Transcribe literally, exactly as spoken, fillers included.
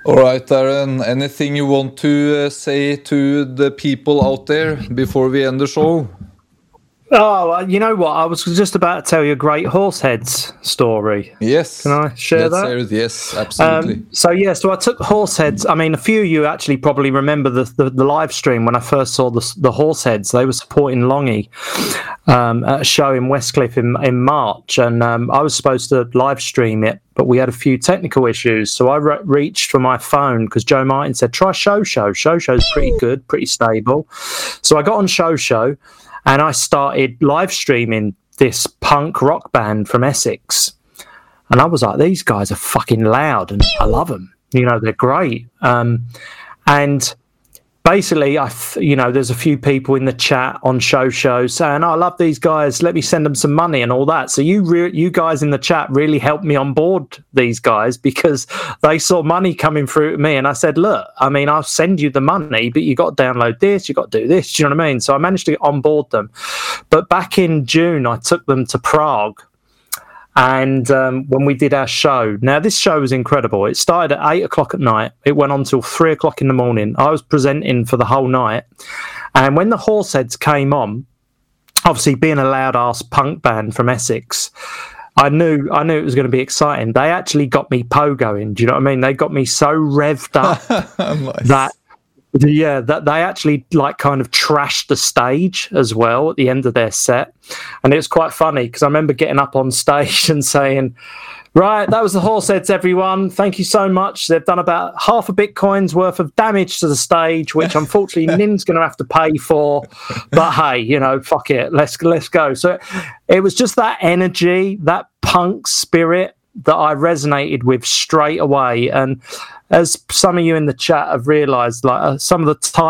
All right, Darren. Anything you want to uh, say to the people out there before we end the show? Oh, you know what? I was just about to tell you a great Horseheads story. Yes. Can I share Let's that? hear it. Yes, absolutely. Um, so, yeah, so I took Horseheads. I mean, a few of you actually probably remember the, the, the live stream when I first saw the, the Horseheads. They were supporting Longy um, at a show in Westcliff in, in March, and um, I was supposed to live stream it, but we had a few technical issues. So I re- reached for my phone because Joe Martin said, try Show Show. Show Show's pretty good, pretty stable. So I got on Show Show. And I started live streaming this punk rock band from Essex. And I was like, these guys are fucking loud and I love them. You know, they're great. Um, and basically, I, you know, there's a few people in the chat on Show Show saying, oh, I love these guys. Let me send them some money and all that. So you re- you guys in the chat really helped me on board these guys because they saw money coming through to me. And I said, look, I mean, I'll send you the money, but you got to download this, you got to do this. Do you know what I mean? So I managed to get on board them. But back in June, I took them to Prague. And um, when we did our show, now this show was incredible. It started at eight o'clock at night. It went on till three o'clock in the morning. I was presenting for the whole night. And when the Horseheads came on, obviously being a loud-ass punk band from Essex, I knew I knew it was going to be exciting. They actually got me pogoing. Do you know what I mean? They got me so revved up Nice. that Yeah, that they actually like kind of trashed the stage as well at the end of their set. And it was quite funny because I remember getting up on stage and saying, right, that was the Horseheads, everyone. Thank you so much. They've done about half a Bitcoin's worth of damage to the stage, which unfortunately Nin's going to have to pay for. But hey, you know, fuck it. Let's, let's go. So it was just that energy, that punk spirit that I resonated with straight away. And as some of you in the chat have realised, like uh, some of the time